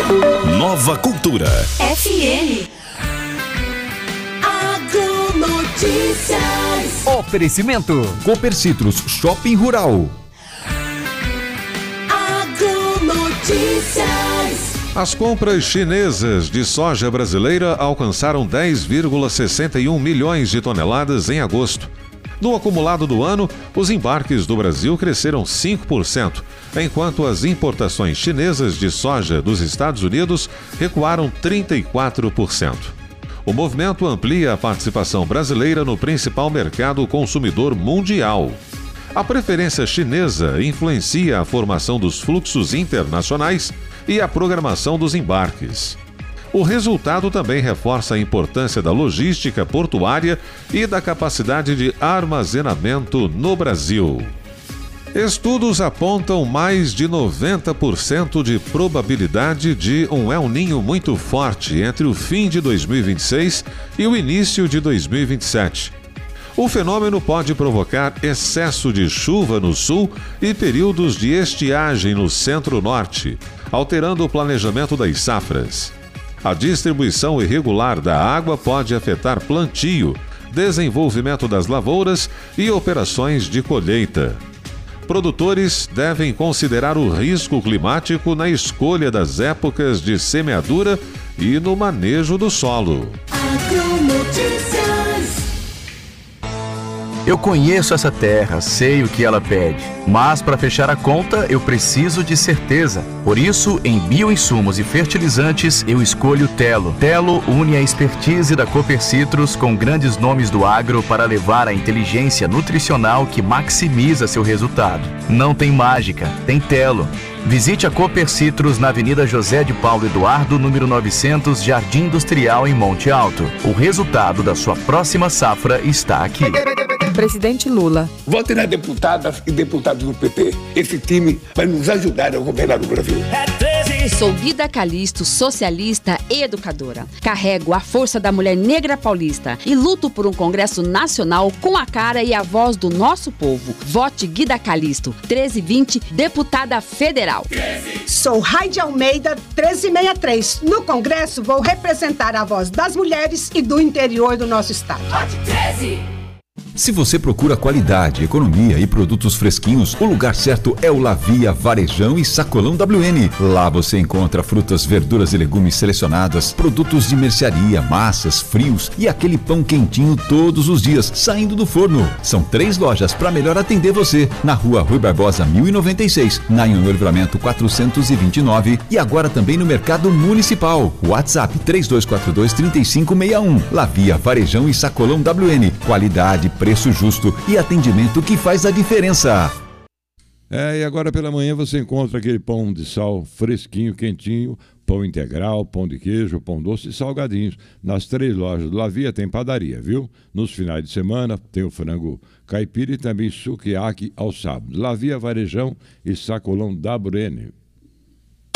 Nova Cultura. FM. Agronotícias. Oferecimento Copercitros Shopping Rural. Agronotícias. As compras chinesas de soja brasileira alcançaram 10,61 milhões de toneladas em agosto. No acumulado do ano, os embarques do Brasil cresceram 5%, enquanto as importações chinesas de soja dos Estados Unidos recuaram 34%. O movimento amplia a participação brasileira no principal mercado consumidor mundial. A preferência chinesa influencia a formação dos fluxos internacionais e a programação dos embarques. O resultado também reforça a importância da logística portuária e da capacidade de armazenamento no Brasil. Estudos apontam mais de 90% de probabilidade de um El Niño muito forte entre o fim de 2026 e o início de 2027. O fenômeno pode provocar excesso de chuva no sul e períodos de estiagem no centro-norte, alterando o planejamento das safras. A distribuição irregular da água pode afetar plantio, desenvolvimento das lavouras e operações de colheita. Produtores devem considerar o risco climático na escolha das épocas de semeadura e no manejo do solo. Eu conheço essa terra, sei o que ela pede, mas para fechar a conta eu preciso de certeza. Por isso, em bioinsumos e fertilizantes, eu escolho Telo. Telo une a expertise da Copercitros com grandes nomes do agro para levar a inteligência nutricional que maximiza seu resultado. Não tem mágica, tem Telo. Visite a Copercitros na Avenida José de Paulo Eduardo, número 900, Jardim Industrial, em Monte Alto. O resultado da sua próxima safra está aqui. Presidente Lula. Vote nas deputadas e deputados do PT. Esse time vai nos ajudar a governar o Brasil. Sou Guida Calisto, socialista e educadora. Carrego a força da mulher negra paulista e luto por um Congresso Nacional com a cara e a voz do nosso povo. Vote Guida Calisto, 1320, deputada federal. Sou Raide Almeida, 1363. No Congresso vou representar a voz das mulheres e do interior do nosso estado. Vote 13. Se você procura qualidade, economia e produtos fresquinhos, o lugar certo é o Lavia Varejão e Sacolão WN. Lá você encontra frutas, verduras e legumes selecionadas, produtos de mercearia, massas, frios e aquele pão quentinho todos os dias, saindo do forno. São 3 lojas para melhor atender você. Na Rua Rui Barbosa 1096, na Anhonho Livramento 429 e agora também no Mercado Municipal. WhatsApp 3242-3561. Lavia Varejão e Sacolão WN. Qualidade, preço justo e atendimento que faz a diferença. E agora pela manhã você encontra aquele pão de sal fresquinho, quentinho, pão integral, pão de queijo, pão doce e salgadinhos. Nas 3 lojas do Lavia tem padaria, viu? Nos finais de semana tem o frango caipira e também sukiyaki ao sábado. Lavia Varejão e Sacolão WN.